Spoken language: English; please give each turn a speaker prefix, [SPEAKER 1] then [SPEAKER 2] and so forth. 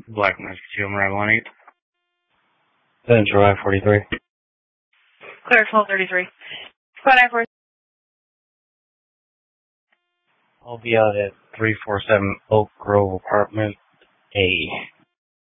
[SPEAKER 1] Black Musketeer, Mariah 18.
[SPEAKER 2] Central I-43.
[SPEAKER 3] Clear 1233. Squad I-4.
[SPEAKER 2] I'll be out at 347 Oak Grove Apartment A.